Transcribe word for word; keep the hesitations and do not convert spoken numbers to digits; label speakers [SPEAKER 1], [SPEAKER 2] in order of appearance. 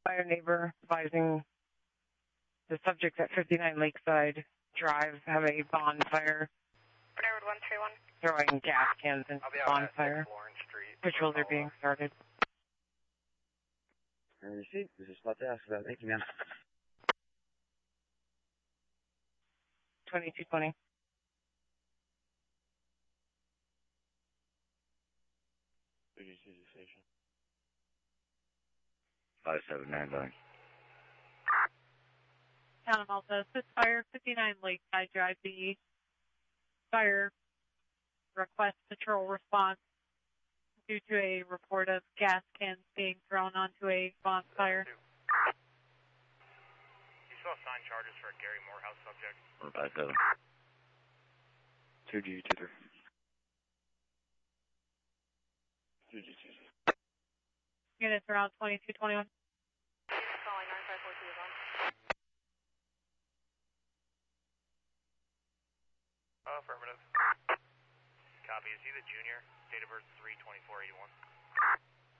[SPEAKER 1] Fire neighbor advising the subjects at fifty-nine Lakeside Drive have a bonfire.
[SPEAKER 2] Broward one three one.
[SPEAKER 1] Throwing gas cans into the bonfire. Patrols are being started.
[SPEAKER 3] I received. This is what to ask about. Thank you, ma'am.
[SPEAKER 1] twenty-two twenty.
[SPEAKER 3] Station. five seven nine nine.
[SPEAKER 4] Town of Malta, this fire, fifty-nine Lakeside Drive B. Fire request patrol response due to a report of gas cans being thrown onto a bonfire.
[SPEAKER 5] You saw signed charges for a Gary Morehouse subject.
[SPEAKER 3] one five seven. two G two three. two G two three.
[SPEAKER 4] Units around twenty-two twenty-one.
[SPEAKER 2] Calling nine five four two is on.
[SPEAKER 5] Affirmative. Copy. Is he the junior? Date of birth three twenty-four eighty-one.